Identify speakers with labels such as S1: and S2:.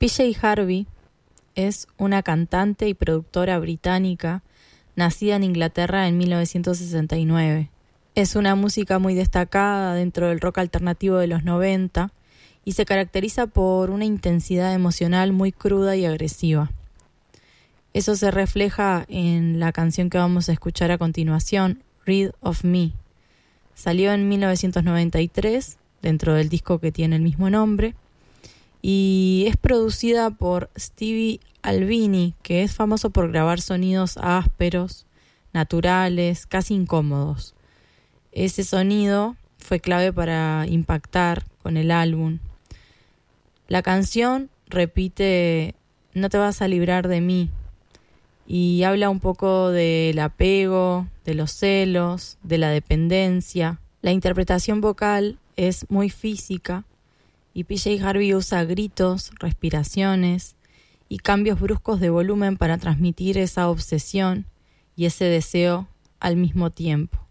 S1: PJ Harvey es una cantante y productora británica nacida en Inglaterra en 1969. Es una música muy destacada dentro del rock alternativo de los 90 y se caracteriza por una intensidad emocional muy cruda y agresiva. Eso se refleja en la canción que vamos a escuchar a continuación, Rid of Me. Salió en 1993 dentro del disco que tiene el mismo nombre y es producida por Stevie Albini, que es famoso por grabar sonidos ásperos, naturales, casi incómodos. Ese sonido fue clave para impactar con el álbum. La canción repite "No te vas a librar de mí" y habla un poco del apego, de los celos, de la dependencia. La interpretación vocal es muy física y PJ Harvey usa gritos, respiraciones y cambios bruscos de volumen para transmitir esa obsesión y ese deseo al mismo tiempo.